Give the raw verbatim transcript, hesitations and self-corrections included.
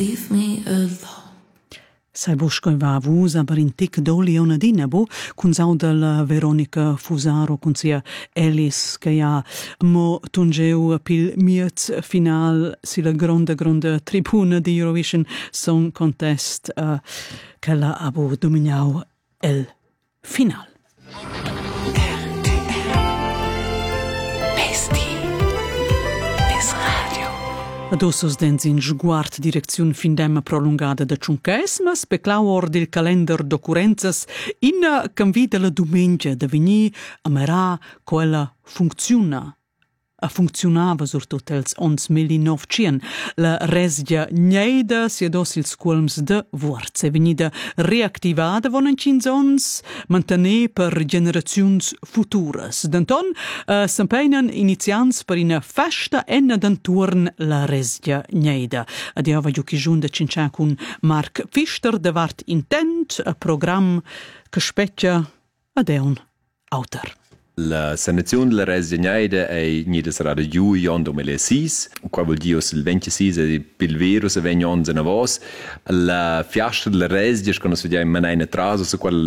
Leave me alone. Sai busco va vus aber in tic d'oli una dina bo cun sau della Veronica Fusaro cun sia Elis che ha mo tungeu pil miez final si la gronda gronda tribuna di Eurovision Song Contest uh, che la abo dominau el final. Adossos dens in sguard direziun findema prolungada da ciuncesma, speclau or del calendar d'occurrenzas in canvi della domenica da vegni a merà quella funziona. A funzionava surtut els ons millinovecentos. La resgia gneida si ados ils culms de vuorz e venida reactivada von encins ons mantenè per generaziuns futuras. Denton uh, s'empeinan iniziants per ina festa enna d'enturn la resgia gneida. Adiava giuchi giun da cincià cun Marc Pfister davart intent a program che specchia ad eun autor. La sanazione della Resgia Gneida è nida sarà da giugno duemilasei, qua vuol dire il ventisei è il vero se vegno onze na vos. La fiastra della Resgia, quando si vede in manena traso, su quella